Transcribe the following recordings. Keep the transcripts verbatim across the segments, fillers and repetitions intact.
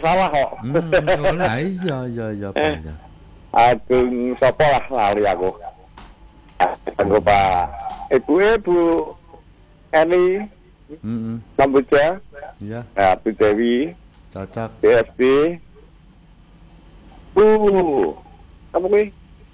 salah kok. Hmm, oh lah iya iya iya Pak. Ya. Agung sapa lah lali aku. Tunggu Pak. Ibu Ibu Eni. Heeh. Kamboja. Iya. Nah, Bu Dewi. Cocok. B S D. Uh. Apa kuwi?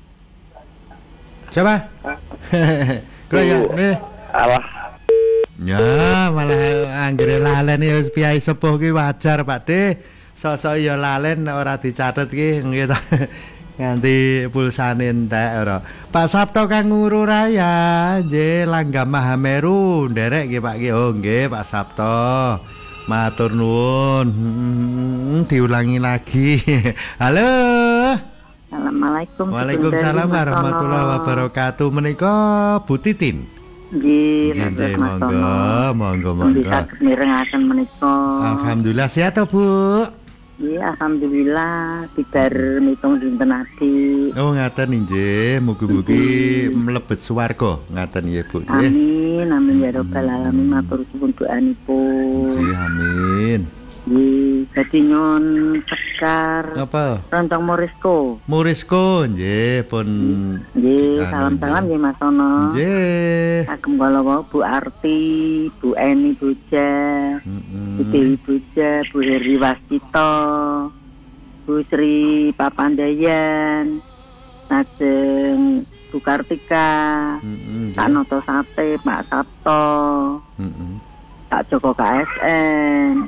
Siapa? Kula ya, nih. Alah. Ya, malah anggere lalen ya piyai sepuh ki wajar, Pak De. Sok-sok ya lalen ora dicatet ki nggih ta. Nganti pulsane entek ora. Pak Sabto Kang Nguru Raya, nggih Langgam Mahameru, nderek nggih Pak ki. Oh nggih Pak Sabto. Matur nuwun. Hmm, diulangi lagi. Halo. Assalamualaikum. Waalaikumsalam warahmatullahi wabarakatuh. Menika Bu Titin. Nggih, nggih monggo, monggo monggo. Bisa mirengaken menika. Alhamdulillah sehat to, Bu? Nggih, alhamdulillah dibar mitung dinten adi. Oh, ngaten nggih, mugi-mugi mlebet swarga. Ngaten nggih, Bu. Amin, amin ya rabbal alamin. Matur suwun doanipun. Nggih, amin. Nggih, dadi nyon Sekar. Apa? Roncong Morisko. Morisko nggih, pun nggih, salam-salam nggih Mas Ono. Nggih. Kagem kala wau Bu Arti, Bu Eni Boja, Bu Dewi Boja, Bu Heri Wasito, Bu Sri Papandayan, lajeng Bu Kartika, Pak Noto Sate, Pak Sabto, Pak Joko K S N,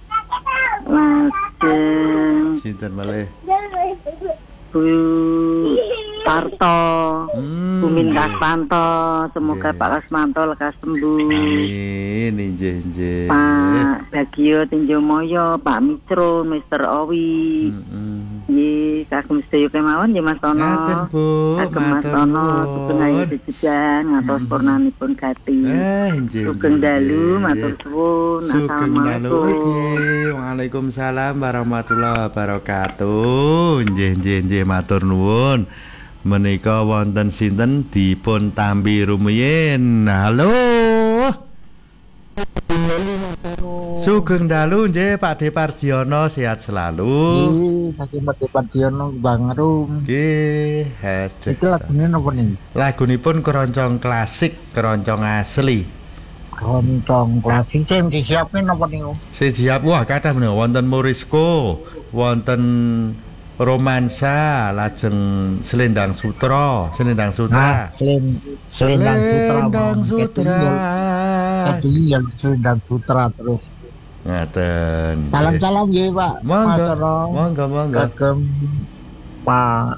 lajeng sinten malih Bu Tarto, hmm, Bu Min Kasmanto, semoga yeah. Pak Kasmanto lekas sembuh. Amin, nggih nggih. Pak Bagio Tinjo Moyo, Pak Mitro, Mister Owi. Nggih, kagem sedaya kemawon nggih Mas Tono. Ngaten, Bu. Kagem Mas Tono sugeng ayu jejang ngatos purnanipun gati. Eh, nggih. Sugeng dalu matur suwun. Sugeng dalu nggih. Waalaikumsalam warahmatullahi wabarakatuh. Nggih nggih nggih matur nuwun. Menika wonten sinten dipun tampi rumiyin. Halo. Sugeng dalu nggih Pak De Pardiono, sehat selalu. Nggih, saking Pak De Pardiono Bang Rum. Nggih, hadeh. Iki lagune napa niki? Lagunipun keroncong klasik, keroncong asli. Keroncong klasik sing disiapke napa niku? Sing siap wah kathah menika wonten Morisko, wonten Romansa, lajeng Selendang Sutra, Selendang Sutra. Nah, selin, Selendang Sutra. Selendang Sutra. Tadi yang Selendang Sutra terus. Ngaten. Salam-salam nggih, Pak. Monggo. Monggo, monggo. Kagem Pak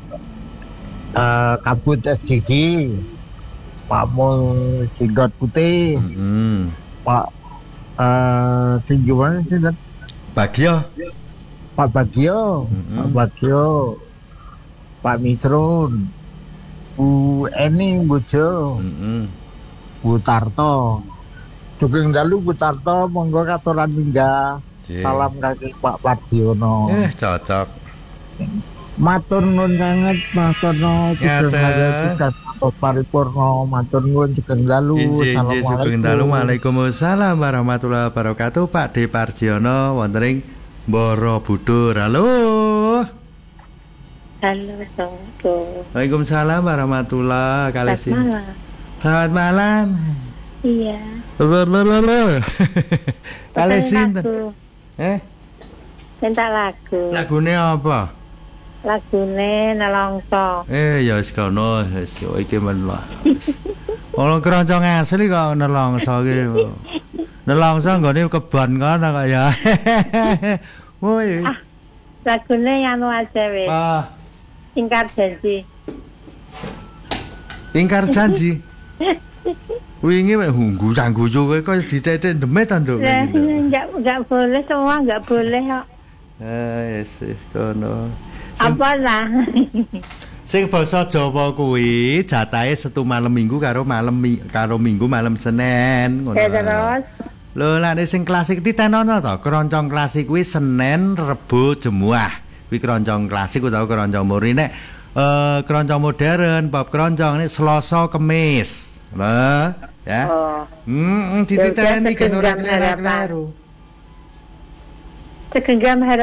eh Kabut S G G. Pak Mul Jenggot Putih. Heeh. Pak eh tinggi mana sih? Bagio. Pak Bagio, mm-hmm. Pak Bagio, Pak Misrun, Bu Eni Bojo, mm-hmm. Bu Tarto, Sugeng dalu Bu Tarto, monggo katuran minggah, yeah. Salam kaki Pak Pardiono. Eh cocok. Matur nuwun sanget Mas Tono, sugeng dalu Gatot Paripurno, matur nuwun sugeng dalu. Assalamualaikum. Sugeng dalu. Waalaikumsalam warahmatullahi wabarakatuh. Pak De Pardiono wonten ing Borobudur. Halo. Halo, Assalamualaikum. Waalaikumsalam warahmatullahi wabarakatuh. Selamat malam. Selamat malam. Iya. Lalu. Kali sinten? Eh? Minta lagu. Lagune apa? Lagune Nelongso. Eh, ya wis kono, wis iki men. Ono keroncong asli kok nelongso iki. Nelongso nggone kebon kono kok ya. Woi. Ah, lagune anu aja wis. Ah. Ingkar janji. Ingkar janji. Wingi wek hunggu sangguyu kowe kok ditetek demet to, Nduk. Enggak enggak boleh semua, enggak boleh kok. Eh, yes, yes, kono. Apa lah? Sing basa Jawa kuwi jatahe setu malam Minggu karo malam karo Minggu malam Senin ngono. Terus lho lha sing klasik titenono to, keroncong klasik kuwi Senin, Rebo, Jemuah. Kuwi keroncong klasik utawa keroncong murni nek eh keroncong modern, pop keroncong nek Selasa, Kamis. Lho, ya. Oh. Hmm, dititeni kan ora kleru-kleru. Segenggam